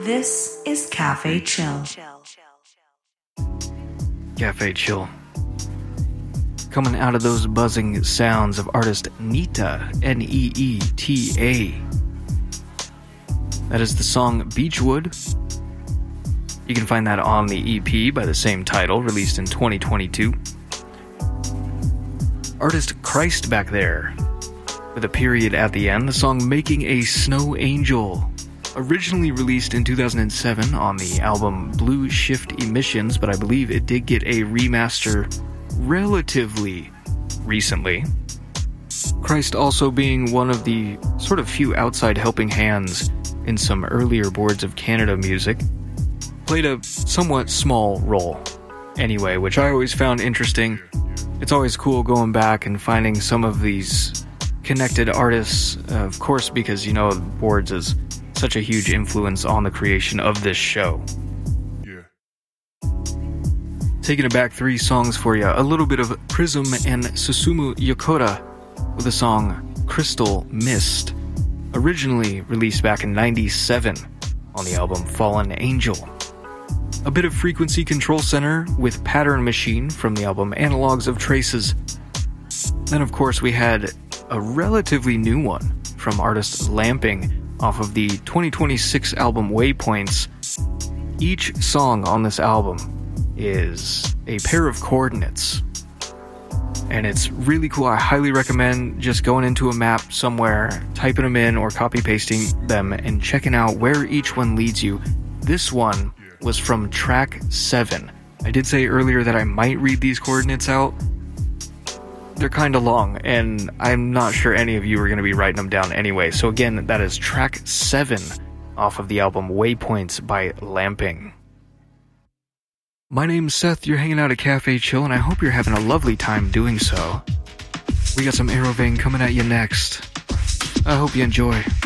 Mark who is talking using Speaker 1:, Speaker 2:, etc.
Speaker 1: This is Cafe Chill.
Speaker 2: Cafe Chill. Coming out of those buzzing sounds of artist Neeta, Neeta. That is the song Beechwood. You can find that on the EP by the same title, released in 2022. Artist Christ back there, with a period at the end, the song Making a Snow Angel. Originally released in 2007 on the album Blue Shift Emissions, but I believe it did get a remaster relatively recently. Christ also being one of the sort of few outside helping hands in some earlier Boards of Canada music, played a somewhat small role anyway, which I always found interesting. It's always cool going back and finding some of these connected artists, of course, because, you know, Boards is such a huge influence on the creation of this show. Yeah. Taking it back 3 songs for you. A little bit of Prism and Susumu Yokota with the song Crystal Mist, originally released back in 97 on the album Fallen Angel. A bit of Frequency Control Center with Pattern Machine from the album Analogs of Traces. Then, of course, we had a relatively new one from artist Lamping off of the 2026 album Waypoints. Each song on this album is a pair of coordinates, and it's really cool. I highly recommend just going into a map somewhere, typing them in or copy-pasting them, and checking out where each one leads you. This one was from track 7. I did say earlier that I might read these coordinates out. They're kind of long, and I'm not sure any of you are going to be writing them down anyway. So again, that is track 7 off of the album Waypoints by Lamping. My name's Seth, you're hanging out at Cafe Chill, and I hope you're having a lovely time doing so. We got some Aerovane coming at you next. I hope you enjoy.